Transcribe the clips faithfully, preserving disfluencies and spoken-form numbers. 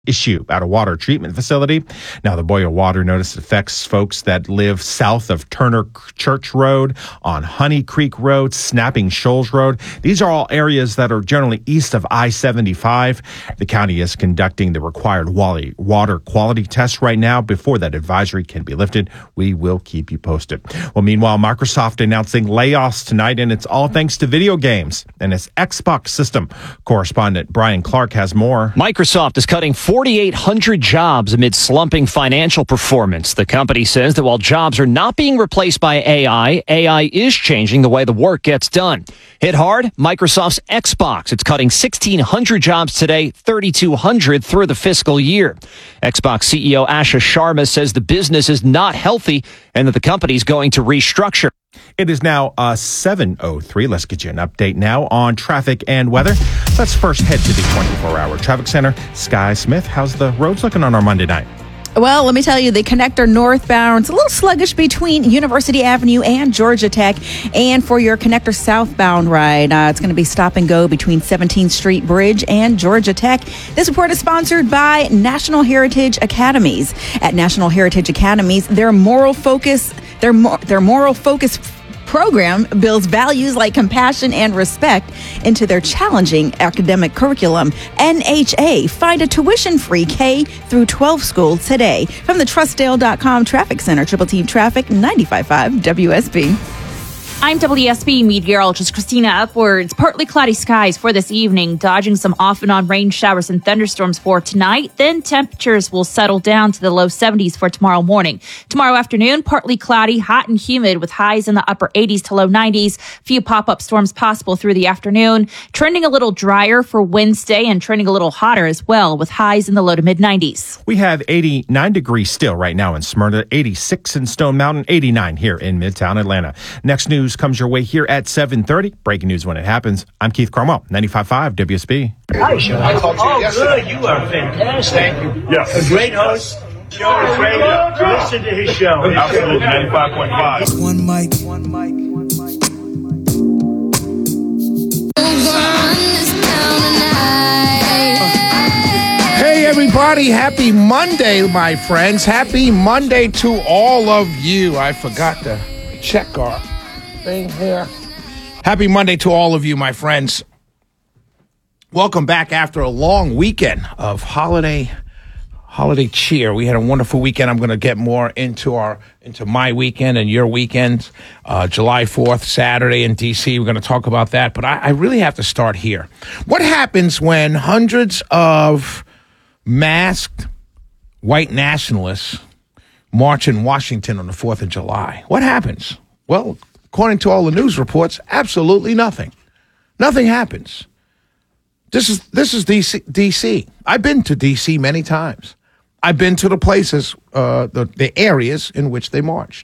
issue at a water treatment facility. Now, the boil water notice affects folks that live south of Turner Church Road, on Honey Creek Road, Snapping Shoals Road. These are all areas that are generally east of I seventy-five. The county is conducting the required water quality tests right now. Before that advisory can be lifted, we will keep you posted. Well, meanwhile, Microsoft announcing layoffs tonight, and it's all thanks to video games and its Xbox system. Correspondent Brian Clark has more. Microsoft is cutting forty-eight hundred jobs amid slumping financial performance. The company says that while jobs are not being replaced by A I, A I is changing the way the work gets done. Hit hard, Microsoft's Xbox. It's cutting sixteen hundred jobs today, thirty-two hundred through the fiscal year. Xbox C E O Asha Sharma says the business is not healthy and that the company is going to restructure. It is now uh, seven oh three. Let's get you an update now on traffic and weather. Let's first head to the twenty-four hour traffic center. Sky Smith, how's the roads looking on our Monday night? Well, let me tell you, the connector northbound, it's a little sluggish between University Avenue and Georgia Tech. And for your connector southbound ride, uh, it's going to be stop and go between seventeenth Street Bridge and Georgia Tech. This report is sponsored by National Heritage Academies. At National Heritage Academies, their moral focus, their, mo- their moral focus program builds values like compassion and respect into their challenging academic curriculum. N H A, find a tuition-free K through twelve school today. From the Trustdale dot com Traffic Center, Triple Team Traffic, ninety-five point five W S B. I'm W S B meteorologist Christina Upwards. Partly cloudy skies for this evening, dodging some off and on rain showers and thunderstorms for tonight. Then temperatures will settle down to the low seventies for tomorrow morning. Tomorrow afternoon, partly cloudy, hot and humid with highs in the upper eighties to low nineties. Few pop-up storms possible through the afternoon. Trending a little drier for Wednesday and trending a little hotter as well with highs in the low to mid nineties. We have eighty-nine degrees still right now in Smyrna, eighty-six in Stone Mountain, eighty-nine here in Midtown Atlanta. Next news comes your way here at seven thirty. Breaking news when it happens. I'm Keith Cromwell, ninety-five point five W S B. Hi, Sean. I talked to you oh, yesterday. Good. You are fantastic. Thank you. Yes. A great host. Sean is great. Listen to his show. Absolutely. ninety-five point five. One mic. One mic. One mic. Hey, everybody. Happy Monday, my friends. Happy Monday to all of you. I forgot to check our thing here. Happy Monday to all of you, my friends. Welcome back after a long weekend of holiday holiday cheer. We had a wonderful weekend. I'm going to get more into our into my weekend and your weekends. Uh, July fourth, Saturday in D C. We're going to talk about that. But I, I really have to start here. What happens when hundreds of masked white nationalists march in Washington on the fourth of July? What happens? Well, according to all the news reports, absolutely nothing. Nothing happens. This is this is D C. D C. I've been to D C many times. I've been to the places, uh, the, the areas in which they marched.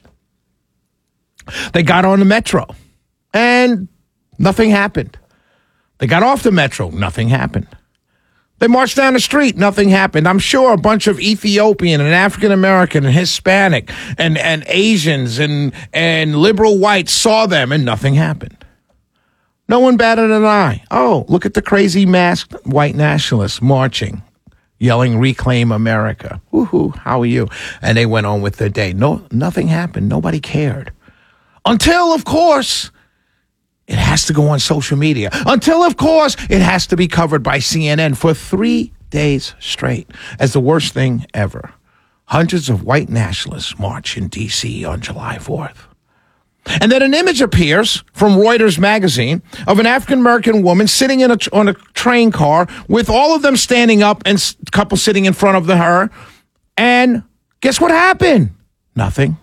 They got on the metro, and nothing happened. They got off the metro, nothing happened. They marched down the street, nothing happened. I'm sure a bunch of Ethiopian and African American and Hispanic and, and Asians and, and liberal whites saw them, and nothing happened. No one batted an eye. Oh, look at the crazy masked white nationalists marching, yelling, "Reclaim America." Woohoo, how are you? And they went on with their day. No, nothing happened. Nobody cared. Until, of course, it has to go on social media. Until, of course, it has to be covered by C N N for three days straight as the worst thing ever. Hundreds of white nationalists march in D C on July fourth. And then an image appears from Reuters magazine of an African-American woman sitting in a, on a train car with all of them standing up and a couple sitting in front of the, her. And guess what happened? Nothing.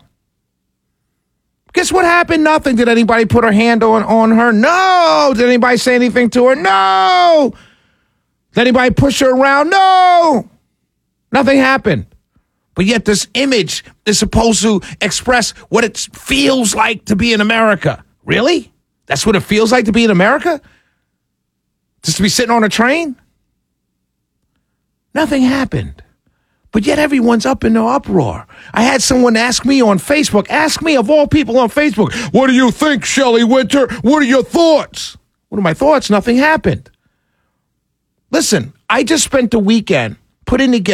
Guess what happened? Nothing. Did anybody put her hand on, on her? No. Did anybody say anything to her? No. Did anybody push her around? No. Nothing happened. But yet this image is supposed to express what it feels like to be in America. Really? That's what it feels like to be in America? Just to be sitting on a train? Nothing happened. But yet everyone's up in the uproar. I had someone ask me on Facebook, ask me of all people on Facebook, "What do you think, Shelley Winter? What are your thoughts?" What are my thoughts? Nothing happened. Listen, I just spent the weekend putting together